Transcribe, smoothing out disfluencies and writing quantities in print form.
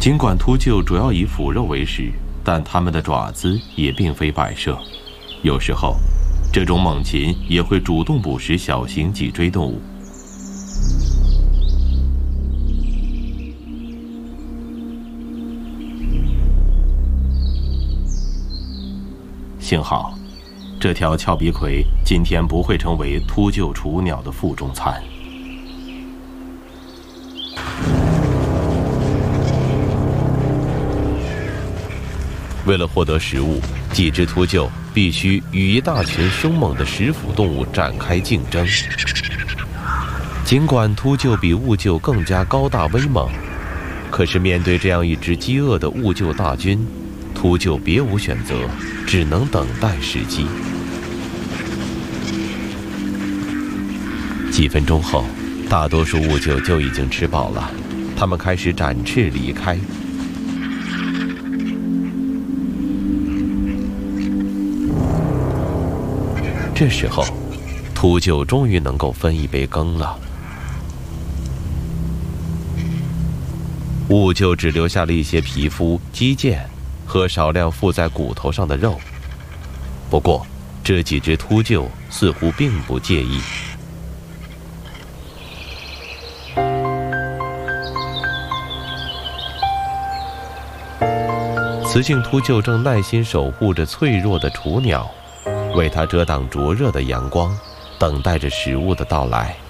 尽管秃鹫主要以腐肉为食，但它们的爪子也并非摆设。有时候，这种猛禽也会主动捕食小型脊椎动物。幸好，这条峭鼻葵今天不会成为秃鹫雏鸟的腹中餐。为了获得食物，几只秃鹫必须与一大群凶猛的食腐动物展开竞争。尽管秃鹫比兀鹫更加高大威猛，可是面对这样一支饥饿的兀鹫大军，秃鹫别无选择，只能等待时机。几分钟后，大多数兀鹫就已经吃饱了，它们开始展翅离开。这时候，秃鹫终于能够分一杯羹了。兀鹫只留下了一些皮肤、肌腱和少量附在骨头上的肉。不过，这几只秃鹫似乎并不介意。雌性秃鹫正耐心守护着脆弱的雏鸟，为它遮挡灼热的阳光，等待着食物的到来。